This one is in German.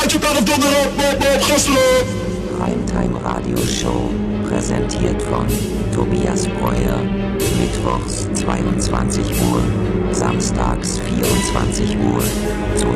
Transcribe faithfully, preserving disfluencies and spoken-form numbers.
Primetime Radio Show, präsentiert von Tobias Breuer, mittwochs zweiundzwanzig Uhr, samstags vierundzwanzig Uhr, zu